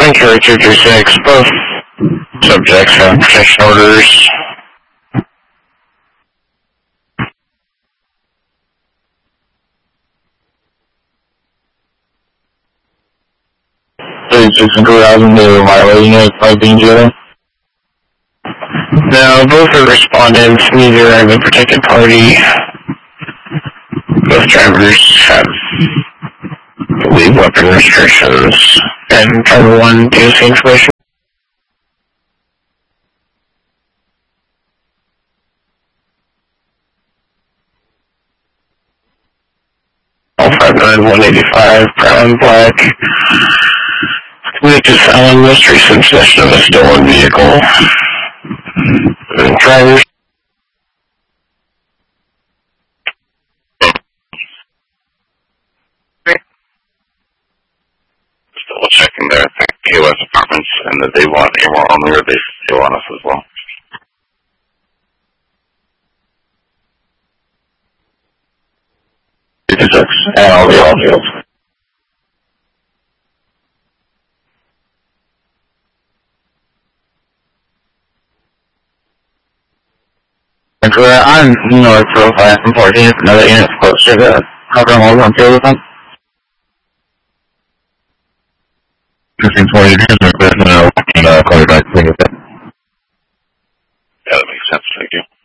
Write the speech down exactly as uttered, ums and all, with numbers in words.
ten Q two two six, both subjects have protection orders. thirty-six and two thousand, they were violating it by being together? No, both are respondents, neither are the protected party. Both drivers have, I believe, weapon restrictions, and driver one deals the information. All five nine one eighty-five, brown, black. Convicted felon, most recent possession of a stolen vehicle. And drivers. Still checking their K O S apartments, and that they want A M R only, or they, they want us as well. fifty-six, and all the all fields. I'm north profile from fourteenth, another unit closer to covering over on field with them. fifteen twenty, just no, uh, call you back, take it. Yeah, that makes sense, thank you.